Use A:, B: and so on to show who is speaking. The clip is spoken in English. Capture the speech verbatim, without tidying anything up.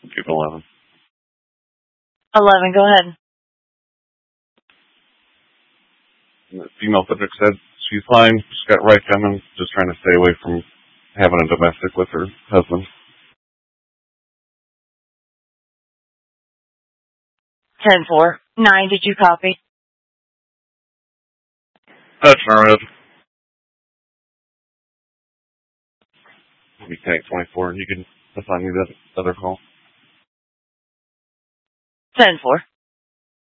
A: Give eleven.
B: eleven, go ahead.
A: The female subject said she's fine. She's got right coming. Just trying to stay away from having a domestic with her husband.
B: ten four. nine, did you copy?
A: Touch in our head. You tank twenty-four. You can assign me that other call.
B: ten four.